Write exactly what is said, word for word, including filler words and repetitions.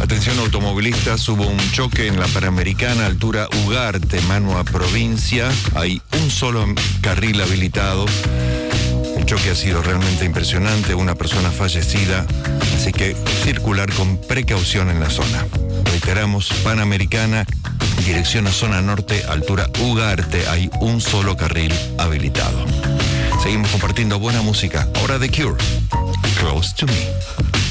Atención automovilistas, hubo un choque en la Panamericana, altura Ugarte, Manua Provincia. Hay un solo carril habilitado. El choque ha sido realmente impresionante, una persona fallecida, así que circular con precaución en la zona. Reiteramos, Panamericana, dirección a zona norte, altura Ugarte, hay un solo carril habilitado. Seguimos compartiendo buena música. Ahora The Cure, Close to Me.